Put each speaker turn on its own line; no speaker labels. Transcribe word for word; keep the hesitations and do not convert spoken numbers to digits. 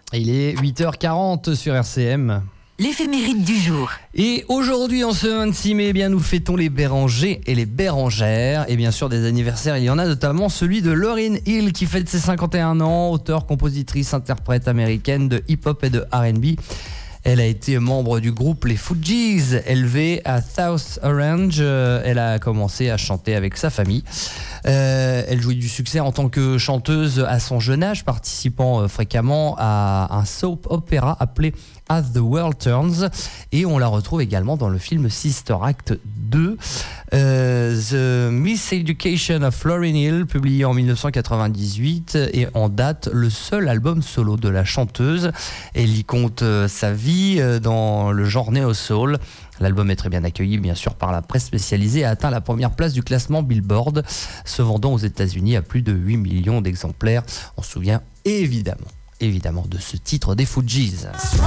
Il est huit heures quarante sur R C M.
L'éphéméride du jour.
Et aujourd'hui, en ce vingt-six mai, eh bien, nous fêtons les Bérangers et les Bérangères. Et bien sûr, des anniversaires, il y en a notamment celui de Lauryn Hill qui fête ses cinquante et un ans, auteure, compositrice, interprète américaine de hip-hop et de R and B. Elle a été membre du groupe Les Fugees, élevée à South Orange. Elle a commencé à chanter avec sa famille. Euh, elle jouit du succès en tant que chanteuse à son jeune âge, participant fréquemment à un soap opéra appelé As the World Turns, et on la retrouve également dans le film Sister Act deux. Euh, The Miseducation of Lauryn Hill, publié en dix-neuf cent quatre-vingt-dix-huit, et en date le seul album solo de la chanteuse. Elle y compte euh, sa vie euh, dans le genre néo-soul. L'album est très bien accueilli, bien sûr, par la presse spécialisée et a atteint la première place du classement Billboard, se vendant aux États-Unis à plus de huit millions d'exemplaires. On se souvient évidemment, évidemment de ce titre des Fugees.